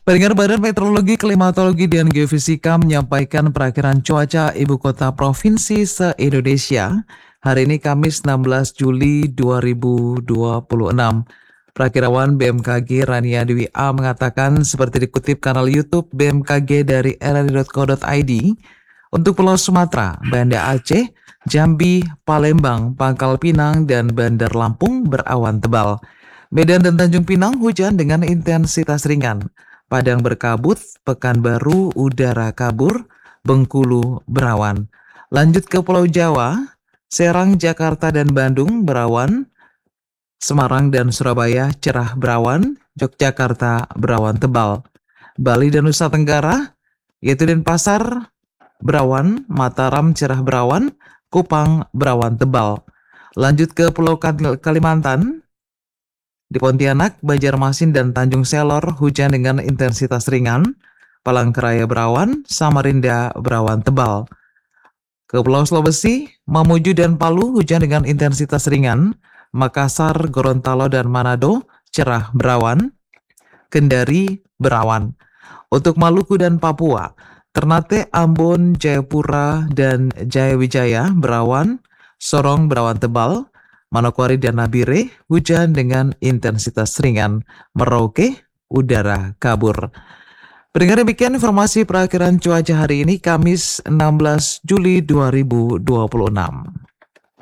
Pendengar Badan Meteorologi, Klimatologi, dan Geofisika menyampaikan perakiraan cuaca ibu kota provinsi se-Indonesia hari ini Kamis 16 Juli 2026. Perakirawan BMKG Rania Dewi A mengatakan seperti dikutip kanal YouTube BMKG dari rri.co.id, untuk Pulau Sumatera, Banda Aceh, Jambi, Palembang, Pangkal Pinang, dan Bandar Lampung berawan tebal. Medan dan Tanjung Pinang hujan dengan intensitas ringan. Padang berkabut, Pekanbaru udara kabur, Bengkulu berawan. Lanjut ke Pulau Jawa, Serang, Jakarta, dan Bandung berawan, Semarang dan Surabaya cerah berawan, Yogyakarta berawan tebal. Bali dan Nusa Tenggara, yaitu Denpasar berawan, Mataram cerah berawan, Kupang berawan tebal. Lanjut ke Pulau Kalimantan, di Pontianak, Banjarmasin, dan Tanjung Selor hujan dengan intensitas ringan, Palangkaraya berawan, Samarinda berawan tebal. Ke Pulau Sulawesi, Mamuju dan Palu hujan dengan intensitas ringan, Makassar, Gorontalo, dan Manado cerah berawan, Kendari berawan. Untuk Maluku dan Papua, Ternate, Ambon, Jayapura, dan Jayawijaya berawan, Sorong berawan tebal, Manokwari dan Nabire hujan dengan intensitas ringan, Merauke udara kabur. Pendengar, demikian informasi perakiraan cuaca hari ini Kamis 16 Juli 2026.